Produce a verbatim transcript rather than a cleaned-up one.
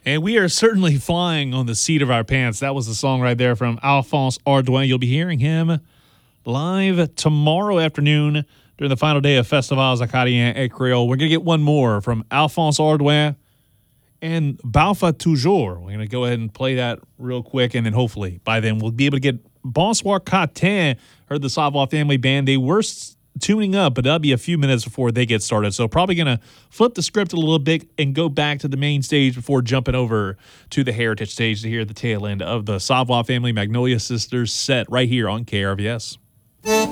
And we are certainly flying on the seat of our pants. That was the song right there from Alphonse Ardouin. You'll be hearing him live tomorrow afternoon during the final day of Festivals Acadiens et Creole. We're going to get one more from Alphonse Ardouin and Balfa Toujours. We're going to go ahead and play that real quick, and then hopefully by then we'll be able to get Bonsoir Catin. Heard the Savoir Family Band. They were tuning up, but that'll be a few minutes before they get started. So probably going to flip the script a little bit and go back to the main stage before jumping over to the Heritage stage to hear the tail end of the Savoir Family Magnolia Sisters set right here on K R V S.